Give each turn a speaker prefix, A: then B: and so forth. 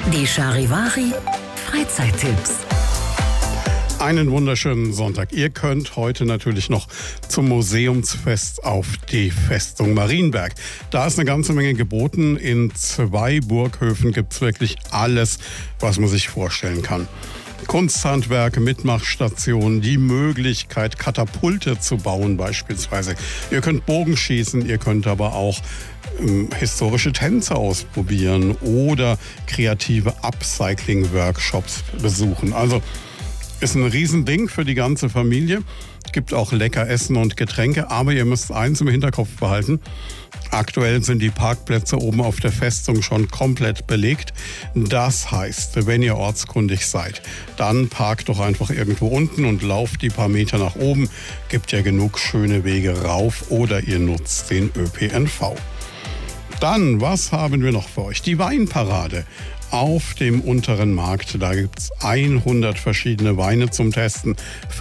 A: Die Charivari Freizeittipps.
B: Einen wunderschönen Sonntag. Ihr könnt heute natürlich noch zum Museumsfest auf die Festung Marienberg. Da ist eine ganze Menge geboten. In 2 Burghöfen gibt es wirklich alles, was man sich vorstellen kann. Kunsthandwerk, Mitmachstationen, die Möglichkeit, Katapulte zu bauen beispielsweise. Ihr könnt Bogenschießen, ihr könnt aber auch historische Tänze ausprobieren oder kreative Upcycling-Workshops besuchen. Also ist ein Riesending für die ganze Familie. Gibt auch lecker Essen und Getränke, aber ihr müsst eins im Hinterkopf behalten. Aktuell sind die Parkplätze oben auf der Festung schon komplett belegt. Das heißt, wenn ihr ortskundig seid, dann parkt doch einfach irgendwo unten und lauft die paar Meter nach oben. Gibt ja genug schöne Wege rauf oder ihr nutzt den ÖPNV. Dann, was haben wir noch für euch? Die Weinparade auf dem unteren Markt. Da gibt es 100 verschiedene Weine zum Testen.